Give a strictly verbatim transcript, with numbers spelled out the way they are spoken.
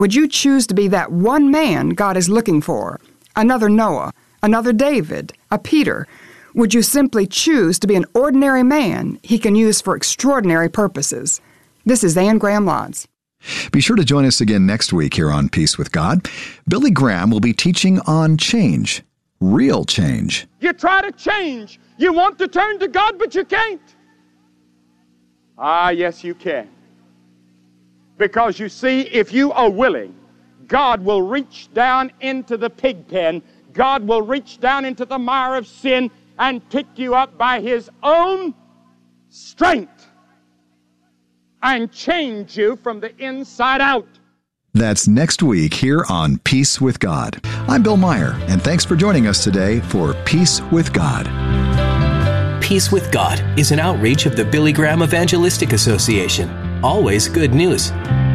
Would you choose to be that one man God is looking for? Another Noah, another David, a Peter? Would you simply choose to be an ordinary man He can use for extraordinary purposes? This is Anne Graham Lotz. Be sure to join us again next week here on Peace with God. Billy Graham will be teaching on change, real change. You try to change. You want to turn to God, but you can't. Ah, yes, you can. Because you see, if you are willing, God will reach down into the pig pen. God will reach down into the mire of sin and pick you up by His own strength and change you from the inside out. That's next week here on Peace with God. I'm Bill Meyer, and thanks for joining us today for Peace with God. Peace with God is an outreach of the Billy Graham Evangelistic Association. Always good news.